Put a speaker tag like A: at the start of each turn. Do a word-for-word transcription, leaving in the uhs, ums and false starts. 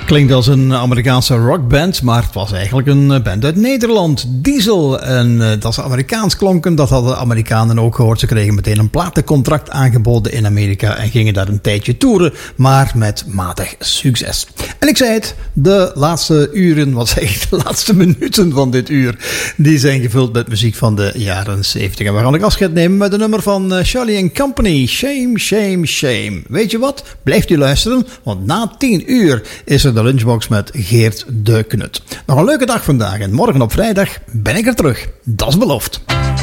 A: Klinkt als een Amerikaanse rockband, maar het was eigenlijk een band uit Nederland. Diesel. En uh, dat ze Amerikaans klonken, dat hadden de Amerikanen ook gehoord. Ze kregen meteen een platencontract aangeboden in Amerika en gingen daar een tijdje toeren, maar met matig succes. En ik zei het, de laatste uren, wat zeg ik, de laatste minuten van dit uur, die zijn gevuld met muziek van de jaren zeventig. En we gaan ook afscheid nemen met een nummer van Charlie and Company. Shame, shame, shame. Weet je wat? Blijft u luisteren, want na tien uur is er de Lunchbox met Geert de Knut. Nog een leuke dag vandaag en morgen op vrijdag ben ik er terug. Dat is beloofd.